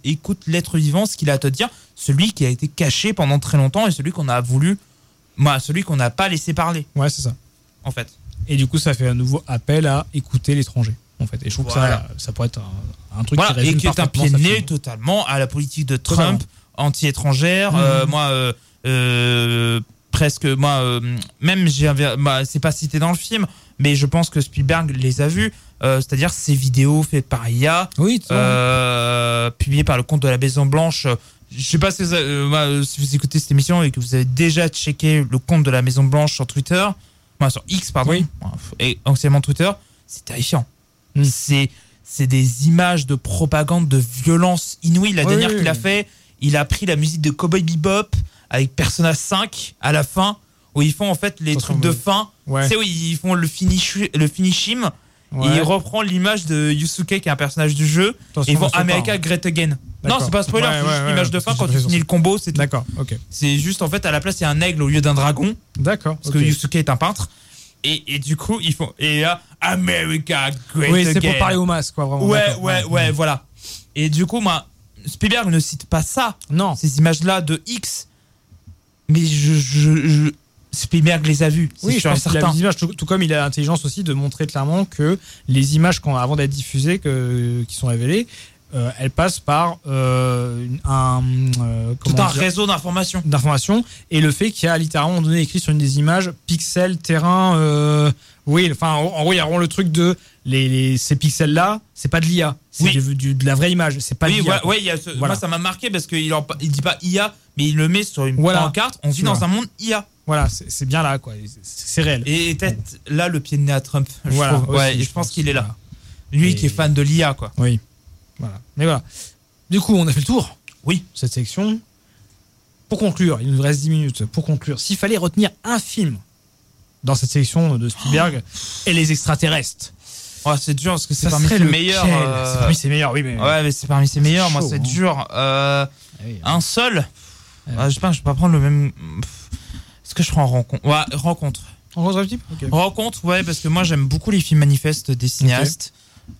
écoute l'être vivant, ce qu'il a à te dire, celui qui a été caché pendant très longtemps et celui qu'on a voulu, celui qu'on n'a pas laissé parler. Ouais, c'est ça. En fait. Et du coup, ça fait un nouveau appel à écouter l'étranger. En fait. Et je trouve que ça pourrait être un truc qui résume et qui est un pied de nez totalement à la politique de Trump, anti-étrangère. Presque, même c'est pas cité dans le film, mais je pense que Spielberg les a vus. C'est-à-dire ces vidéos faites par IA, publiées par le compte de la Maison Blanche. Je sais pas si vous écoutez cette émission et que vous avez déjà checké le compte de la Maison Blanche sur Twitter, sur X, pardon, et anciennement Twitter, c'est terrifiant. C'est des images de propagande, de violence inouïe. La dernière qu'il a fait, il a pris la musique de Cowboy Bebop avec Persona 5 à la fin, où ils font en fait les trucs de fin. Tu sais, où ils font le finishim. Et il reprend l'image de Yusuke, qui est un personnage du jeu. Et ils font America Great Again. Non, c'est pas spoiler, c'est juste l'image de fin quand tu finis le combo. C'est tout. D'accord, ok. C'est juste en fait à la place, il y a un aigle au lieu d'un dragon. D'accord. Parce que Yusuke est un peintre. Et du coup, ils font. Et là, America Great Again. Oui, c'est pour parler au masque, quoi, vraiment. Ouais, voilà. Et du coup, Spielberg ne cite pas ça. Non. Ces images-là de X. Mais Spielberg les a vues. Oui, je pense qu'il a des images, tout comme il a l'intelligence aussi de montrer clairement que les images, avant d'être diffusées, qui sont révélées, elles passent par tout un réseau d'informations. Et le fait qu'il y a littéralement donné écrit sur une des images pixels, terrain. En gros, il y a vraiment le truc de ces pixels-là, c'est pas de l'IA, c'est de la vraie image, c'est pas de l'IA. Moi, ça m'a marqué parce qu'il dit pas IA, mais il le met sur une pancarte. On vit dans un monde IA. Voilà, c'est bien là, quoi. C'est réel. Et peut-être là le pied de nez à Trump. Je pense qu'il est là. Lui qui est fan de l'IA, quoi. Oui. Voilà. Mais voilà. Du coup, on a fait le tour. Oui. Cette section. Pour conclure, il nous reste 10 minutes. Pour conclure, s'il fallait retenir un film dans cette sélection de Spielberg et les extraterrestres. C'est dur parce que c'est parmi ses meilleurs. C'est parmi ses meilleurs, oui. Mais c'est parmi ses meilleurs. Moi, c'est dur. Un seul. Je sais pas, je vais pas prendre le même. Est-ce que je prends Rencontre? Rencontre. Rencontre, parce que moi j'aime beaucoup les films manifestes des cinéastes.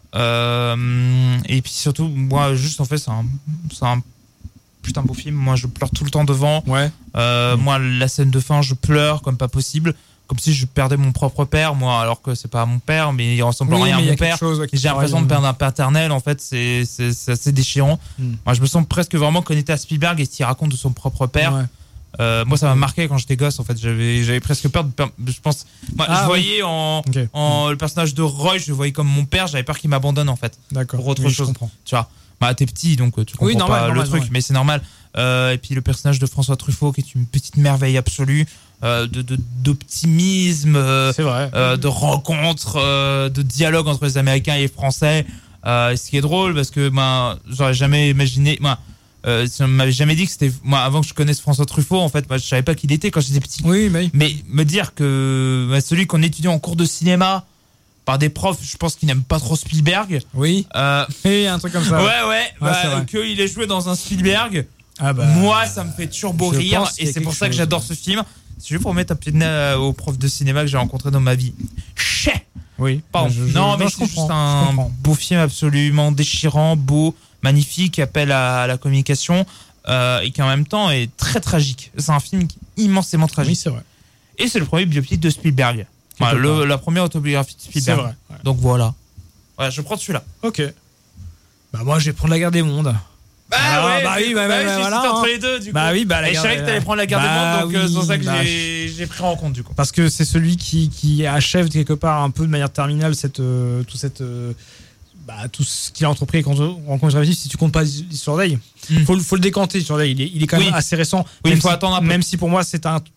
Et puis surtout, moi, juste en fait, c'est un putain beau film. Moi, je pleure tout le temps devant. Moi, la scène de fin, je pleure comme pas possible. Comme si je perdais mon propre père, moi, alors que c'est pas mon père, mais il ressemble rien à mon père. J'ai l'impression de perdre un paternel, en fait, c'est assez déchirant. Moi, je me sens presque vraiment connecté à Spielberg et ce qu'il raconte de son propre père. Moi, ça m'a marqué quand j'étais gosse, en fait. J'avais presque peur je pense. Moi, je voyais en le personnage de Roy, je le voyais comme mon père, j'avais peur qu'il m'abandonne, en fait. D'accord. Pour autre chose. Tu vois. T'es petit, donc tu comprends pas le truc, mais c'est normal. Et puis le personnage de François Truffaut, qui est une petite merveille absolue, d'optimisme, de rencontre, de dialogue entre les Américains et les Français. Ce qui est drôle, parce que j'aurais jamais imaginé. Si on m'avait jamais dit que c'était moi avant que je connaisse François Truffaut, en fait, je savais pas qui il était quand j'étais petit. Mais me dire que celui qu'on étudiait en cours de cinéma par des profs, je pense qu'ils n'aiment pas trop Spielberg. Et un truc comme ça. Qu'il ait joué dans un Spielberg. Moi, ça me fait turbo rire, et c'est pour ça que j'adore ce film. C'est juste pour mettre un pied de nez aux profs de cinéma que j'ai rencontrés dans ma vie. Pardon. Mais c'est juste un beau film absolument déchirant, beau, magnifique, appel à la communication, et qui en même temps est très tragique. C'est un film immensément tragique. Oui, c'est vrai. Et c'est le premier biopic de Spielberg. La première autobiographie de Spielberg. C'est vrai. Donc voilà. Je prends celui-là. Ok. Moi, je vais prendre La Guerre des Mondes. Voilà. Entre les deux, du coup. Et je savais que t'allais prendre La Guerre des Mondes, donc c'est pour ça que j'ai pris en compte, du coup. Parce que c'est celui qui achève quelque part un peu de manière terminale tout ce qu'il a entrepris quand on rencontre Rêve, si tu comptes pas l'histoire d'Aïe. Faut le décanter sur l'Aïe. Il est quand même assez récent. Il faut attendre un peu. Même si pour moi c'est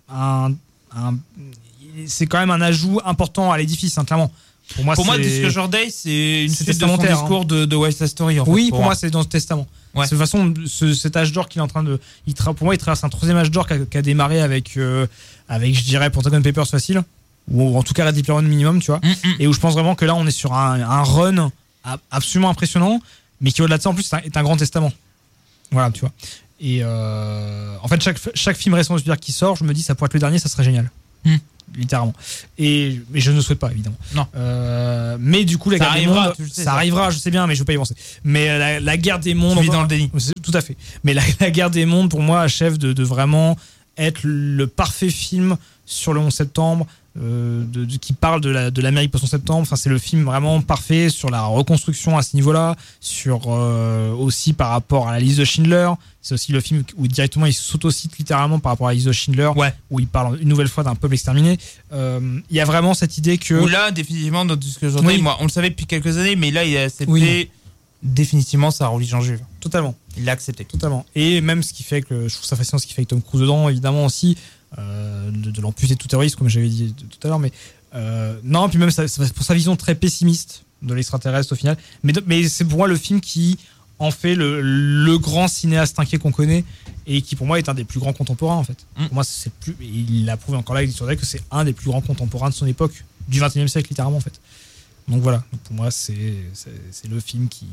c'est quand même un ajout important à l'édifice, clairement. Pour moi, Disclosure Day, c'est une suite de son discours de West Side Story. En fait, pour moi, c'est dans ce testament. De toute façon, cet âge d'or qu'il est en train de. Pour moi, il traverse un troisième âge d'or qui a démarré avec, je dirais, Pentagon Papers facile, ou en tout cas la Deep Iron minimum, tu vois. Et où je pense vraiment que là, on est sur un run absolument impressionnant, mais qui, au-delà de ça, en plus, est un grand testament. Voilà, tu vois. Et en fait, chaque film récent de Spielberg qui sort, je me dis, ça pourrait être le dernier, ça serait génial. littéralement. Mais je ne souhaite pas, évidemment. Non. Mais du coup, la guerre des mondes, ça arrivera, je sais bien, mais je veux pas y penser. Mais la guerre des mondes, tu vis dans le déni. Tout à fait. Mais la guerre des mondes, pour moi, achève de vraiment être le parfait film sur le 11 septembre. Qui parle de l'Amérique post-11 septembre. Enfin, c'est le film vraiment parfait sur la reconstruction à ce niveau-là, sur aussi par rapport à la liste de Schindler. C'est aussi le film où directement il s'autocite littéralement par rapport à la liste de Schindler, où il parle une nouvelle fois d'un peuple exterminé. Il y a vraiment cette idée que... Où là, définitivement, dans tout ce que j'entends, moi, on le savait depuis quelques années, mais là, il a accepté définitivement sa religion juive. Totalement. Il l'a accepté. Totalement. Et même ce qui fait que je trouve ça fascinant, ce qui fait avec Tom Cruise dedans, évidemment aussi, de l'amputer de tout terrorisme, comme j'avais dit tout à l'heure, mais non, puis même pour sa vision très pessimiste de l'extraterrestre au final, mais c'est pour moi le film qui en fait le grand cinéaste inquiet qu'on connaît et qui pour moi est un des plus grands contemporains en fait. Pour moi il l'a prouvé encore là avec sur que c'est un des plus grands contemporains de son époque, du 21e siècle littéralement en fait. Donc voilà, pour moi c'est le film qui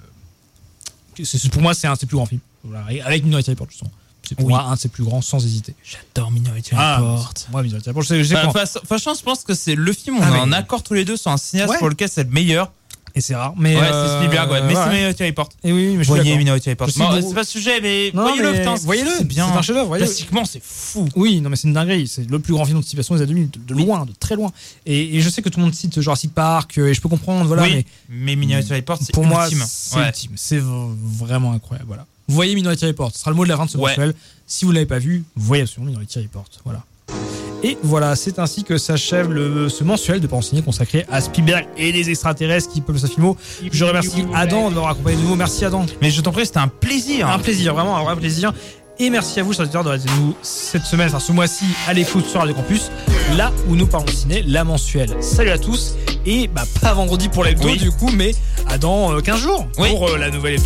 pour moi c'est un de ses plus grands films, voilà, avec Minority Report justement. C'est pour moi un de ses plus grands sans hésiter. J'adore Minority Report. Moi Minority Report, franchement, je pense que c'est le film où on est en accord tous les deux sur un cinéaste pour lequel c'est le meilleur. Et c'est rare. Mais c'est Spielberg, mais c'est Minority Report. Et oui, mais voyez Minority Report. C'est pas le sujet, mais voyez-le, putain. Voyez-le, c'est bien. C'est un chef-d'œuvre. Plastiquement, c'est fou. Oui, non, mais c'est une dinguerie. C'est le plus grand film d'anticipation des années 2000, de loin, de très loin. Et je sais que tout le monde cite Jurassic Park, et je peux comprendre, voilà. Mais Minority Report, c'est pour ultime. Moi, c'est ultime. C'est vraiment incroyable, voilà. Voyez Minority Report. Ce sera le mot de la fin de ce mensuel. Si vous l'avez pas vu, voyez absolument Minority Report. Voilà. Et voilà, c'est ainsi que s'achève ce mensuel de Pas Ciné consacré à Spielberg et les extraterrestres qui peuplent sa filmo. Je remercie Adam de m'avoir accompagné de nouveau. Merci Adam. Mais je t'en prie, c'était un plaisir. Un plaisir, vraiment un vrai plaisir. Et merci à vous, chers auditeurs, d'avoir été nous cette semaine, ce mois-ci, à l'écoute sur Radio Campus, là où nous parlons ciné, la mensuelle. Salut à tous. Et pas vendredi pour l'hebdo du coup, mais dans 15 jours pour la nouvelle hebdo.